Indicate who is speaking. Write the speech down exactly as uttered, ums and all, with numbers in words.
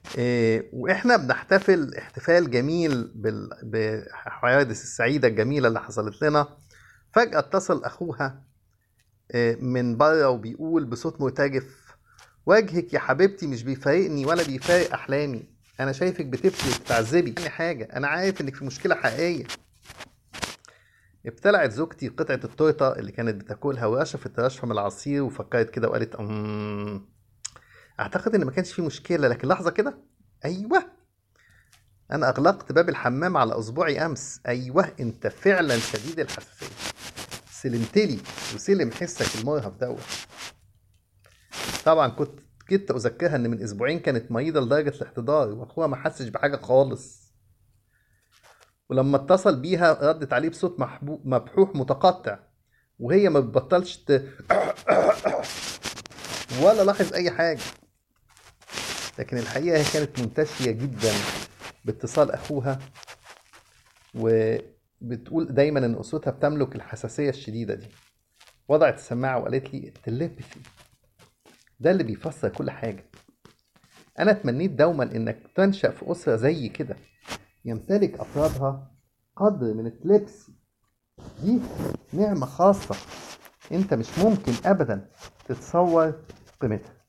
Speaker 1: إيه، واحنا بنحتفل احتفال جميل بال- بالحوادث السعيدة الجميلة اللي حصلت لنا. فجأة اتصل اخوها إيه، من بره وبيقول بصوت مرتجف: وجهك يا حبيبتي مش بيفارقني ولا بيفارق احلامي. انا شايفك بتبكي وبتعذبي يعني حاجة، انا عارف انك في مشكلة حقيقية. ابتلعت زوجتي قطعة التورتة اللي كانت بتاكلها ورشفت رشفة من العصير وفكرت كده وقالت أمم اعتقد ان ما كانش في مشكلة، لكن لحظة كده. ايوه، انا اغلقت باب الحمام على اصبعي امس. ايوه، انت فعلا شديد الحساسيه. سلمتلي وسلم حسك المرهف دوت. طبعا كنت كنت اذكرها ان من اسبوعين كانت مريضه لدرجه الاحتضار واخوها ما حسش بحاجه خالص. ولما اتصل بيها ردت عليه بصوت محبو- مبحوح متقطع، وهي ما بتبطلش ت... ولا لاحظ اي حاجه. لكن الحقيقه هي كانت منتشيه جدا باتصال اخوها، وبتقول دايما ان اسرتها بتملك الحساسيه الشديده دي. وضعت السماعة وقالت لي: التليبثي ده اللي بيفسر كل حاجة. أنا تمنيت دوما إنك تنشأ في أسرة زي كده يمتلك أفرادها قدر من التليبسي. دي نعمة خاصة أنت مش ممكن أبدا تتصور قيمتها.